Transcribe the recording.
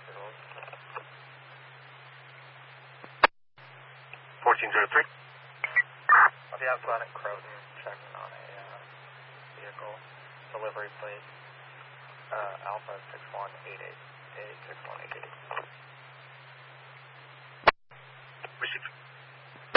visuals. 1403. I'll be outside in Croton checking on a vehicle. Delivery plate Alpha 6188.